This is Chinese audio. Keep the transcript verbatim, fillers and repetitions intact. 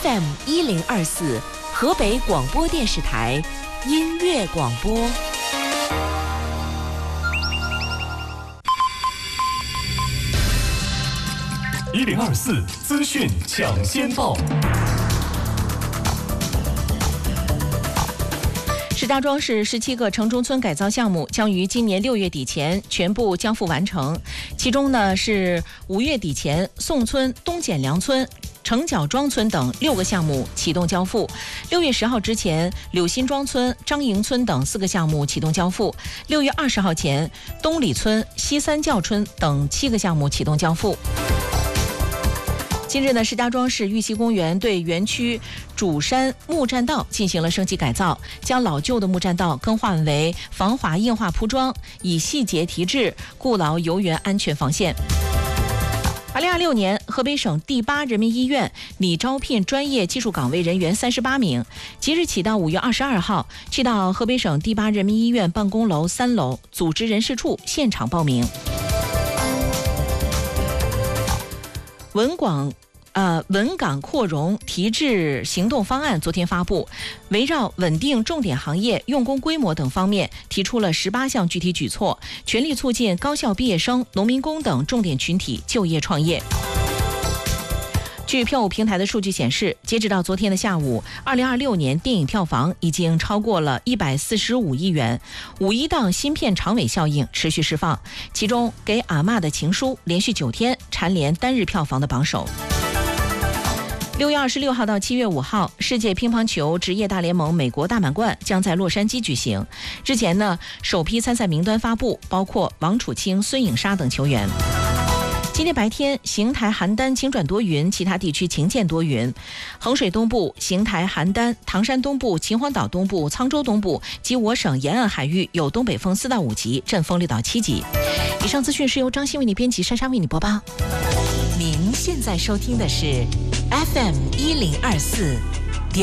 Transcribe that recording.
F M 一零二四，河北广播电视台音乐广播。 一零二四资讯抢先报。 石家庄市十七个城中村改造项目将于今年六月底前全部交付完成，其中呢是五月底前宋村、东简良村、城角庄村等六个项目启动交付，六月十号之前柳辛庄村、张营村等四个项目启动交付，六月二十号前东里村、西三教村等七个项目启动交付。近日呢，石家庄市玉溪公园对园区主山木栈道进行了升级改造，将老旧的木栈道更换为防滑硬化铺装，以细节提质，固牢游园安全防线。二零二六年，河北省第八人民医院拟招聘专业技术岗位人员三十八名，即日起到五月二十二号，去到河北省第八人民医院办公楼三楼组织人事处现场报名。文广。呃，文港扩容提质行动方案昨天发布，围绕稳定重点行业、用工规模等方面，提出了十八项具体举措，全力促进高校毕业生、农民工等重点群体就业创业。据票务平台的数据显示，截止到昨天的下午，二零二六年电影票房已经超过了一百四十五亿元，五一档新片长尾效应持续释放，其中《给阿嬷的情书》连续九天蝉联单日票房的榜首。六月二十六号到七月五号，世界乒乓球职业大联盟美国大满贯将在洛杉矶举行。之前呢，首批参赛名单发布，包括王楚钦、孙颖莎等球员。今天白天，邢台邯郸晴转多云，其他地区晴见多云。衡水东部、邢台邯郸、唐山东部、秦皇岛东部、沧州东部及我省沿岸海域有东北风四到五级，阵风六到七级。以上资讯是由张欣为你编辑，珊珊为你播报。 您现在收听的是 F M 一零二四。